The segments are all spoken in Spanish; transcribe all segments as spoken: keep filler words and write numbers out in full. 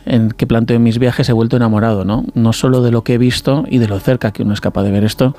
en que planteo en mis viajes he vuelto enamorado, ¿no? No solo de lo que he visto y de lo cerca que uno es capaz de ver esto,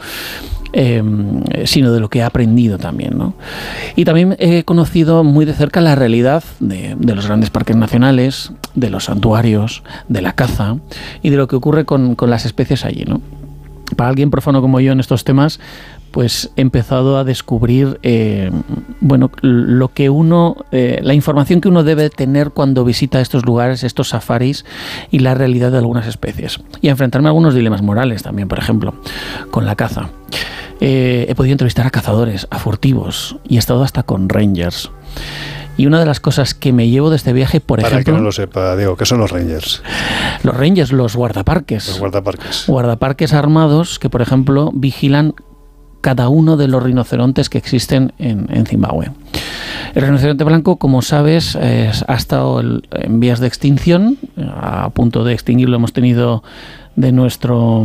eh, sino de lo que he aprendido también, ¿no? Y también he conocido muy de cerca la realidad de, de los grandes parques nacionales, de los santuarios, de la caza y de lo que ocurre con, con las especies allí, ¿no? Para alguien profano como yo en estos temas, pues he empezado a descubrir eh, bueno, lo que uno, eh, la información que uno debe tener cuando visita estos lugares, estos safaris y la realidad de algunas especies. Y a enfrentarme a algunos dilemas morales también, por ejemplo, con la caza. Eh, he podido entrevistar a cazadores, a furtivos y he estado hasta con rangers. Y una de las cosas que me llevo de este viaje, por Para ejemplo... Para que no lo sepa, Diego, ¿qué son los rangers? Los rangers, los guardaparques. Los guardaparques. Guardaparques armados que, por ejemplo, vigilan cada uno de los rinocerontes que existen en, en Zimbabue. El rinoceronte blanco, como sabes, es, ha estado el, en vías de extinción, a punto de extinguirlo hemos tenido de nuestro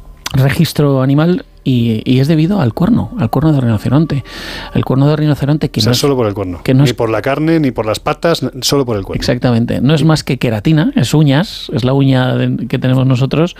registro animal. Y, y es debido al cuerno, al cuerno de rinoceronte. El cuerno de rinoceronte que o sea, no es solo por el cuerno. Que no ni es, por la carne, ni por las patas, solo por el cuerno. Exactamente. No es más que queratina, es uñas, es la uña de, que tenemos nosotros.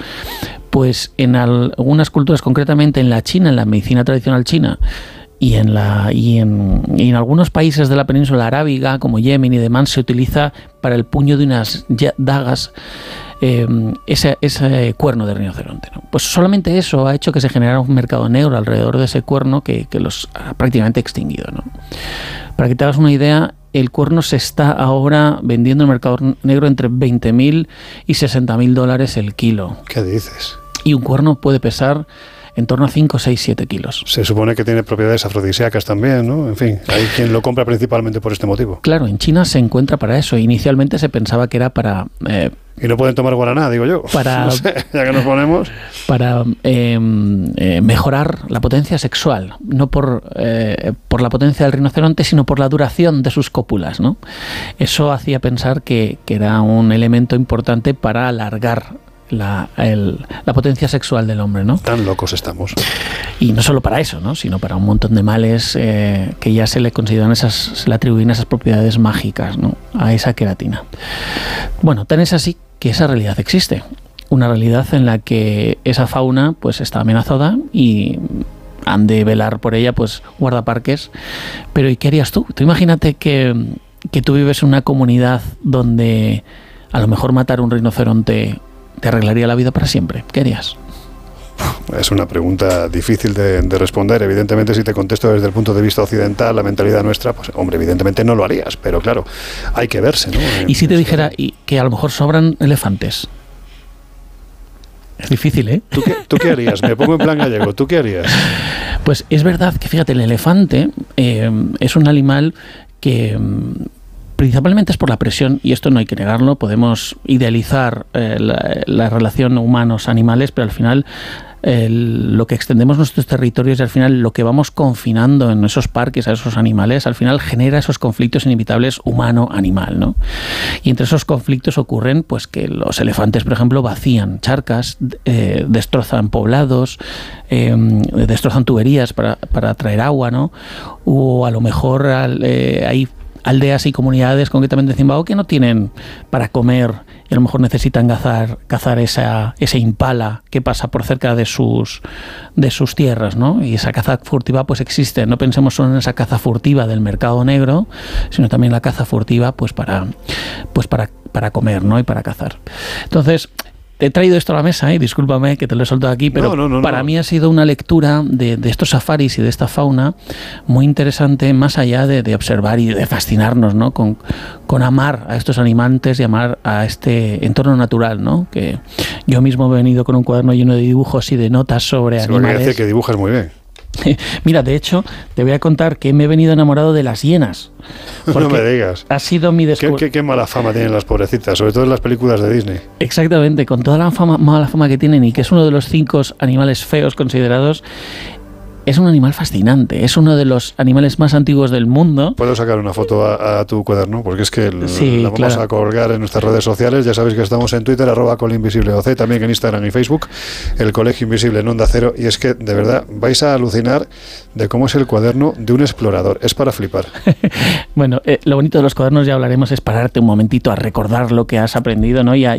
Pues en algunas culturas, concretamente en la China, en la medicina tradicional china, y en, la, y, en, y en algunos países de la península arábiga, como Yemen y demás, se utiliza para el puño de unas dagas Eh, ese, ese cuerno de rinoceronte, ¿no? Pues solamente eso ha hecho que se generara un mercado negro alrededor de ese cuerno que, que los ha prácticamente extinguido, ¿no? Para que te hagas una idea, el cuerno se está ahora vendiendo en el mercado negro entre veinte mil y sesenta mil dólares el kilo. ¿Qué dices? Y un cuerno puede pesar en torno a cinco, seis, siete kilos. Se supone que tiene propiedades afrodisíacas también, ¿no? En fin, hay quien lo compra principalmente por este motivo. Claro, en China se encuentra para eso. Inicialmente se pensaba que era para... Eh, y no pueden tomar guaraná, digo yo. Para, no sé, ya que nos ponemos... Para eh, eh, mejorar la potencia sexual, no por, eh, por la potencia del rinoceronte, sino por la duración de sus cópulas, ¿no? Eso hacía pensar que, que era un elemento importante para alargar La, el, la potencia sexual del hombre, ¿no? Tan locos estamos. Y no solo para eso, ¿no? Sino para un montón de males eh, que ya se le consideran esas, se le atribuyen esas propiedades mágicas, ¿no? A esa queratina. Bueno, tan es así que esa realidad existe. Una realidad en la que esa fauna pues está amenazada y han de velar por ella pues guardaparques. Pero ¿y qué harías tú? Tú imagínate que, que tú vives en una comunidad donde a lo mejor matar un rinoceronte te arreglaría la vida para siempre. ¿Qué harías? Es una pregunta difícil de, de responder. Evidentemente, si te contesto desde el punto de vista occidental, la mentalidad nuestra, pues hombre, evidentemente no lo harías, pero claro, hay que verse, ¿no? Y si te dijera y que a lo mejor sobran elefantes. Es difícil, ¿eh? ¿Tú qué, ¿Tú qué harías? Me pongo en plan gallego. ¿Tú qué harías? Pues es verdad que, fíjate, el elefante eh, es un animal que... principalmente es por la presión, y esto no hay que negarlo, podemos idealizar eh, la, la relación humanos-animales, pero al final el, lo que extendemos nuestros territorios y al final lo que vamos confinando en esos parques a esos animales, al final genera esos conflictos inevitables humano-animal, ¿no? Y entre esos conflictos ocurren pues que los elefantes, por ejemplo, vacían charcas, eh, destrozan poblados, eh, destrozan tuberías para, para traer agua, ¿no? O a lo mejor eh, hay aldeas y comunidades, concretamente en Zimbabue, que no tienen para comer y a lo mejor necesitan cazar, cazar esa, ese impala que pasa por cerca de sus, de sus tierras, ¿no? Y esa caza furtiva pues existe. No pensemos solo en esa caza furtiva del mercado negro, sino también la caza furtiva pues para, pues para, para comer, ¿no? Y para cazar. Entonces, te he traído esto a la mesa, ¿eh? Discúlpame que te lo he soltado aquí, pero no, no, no, para no. mí ha sido una lectura de, de estos safaris y de esta fauna muy interesante, más allá de, de observar y de fascinarnos, ¿no? Con, con amar a estos animantes y amar a este entorno natural, ¿no? Que yo mismo he venido con un cuaderno lleno de dibujos y de notas sobre Se animales. me parece que dibujas muy bien. Mira, de hecho, te voy a contar que me he venido enamorado de las hienas. No me digas. Ha sido mi ¿Qué, descubrimiento. qué, qué mala fama tienen las pobrecitas, sobre todo en las películas de Disney. Exactamente, con toda la fama, mala fama que tienen y que es uno de los cinco animales feos considerados. Es un animal fascinante, es uno de los animales más antiguos del mundo. ¿Puedo sacar una foto a, a tu cuaderno? Porque es que el, sí, la vamos claro. a colgar en nuestras redes sociales. Ya sabéis que estamos en Twitter, arroba colinvisibleoc, también en Instagram y Facebook, el Colegio Invisible en Onda Cero. Y es que, de verdad, vais a alucinar de cómo es el cuaderno de un explorador. Es para flipar. Bueno, eh, lo bonito de los cuadernos, ya hablaremos, es pararte un momentito a recordar lo que has aprendido, ¿no? Y a,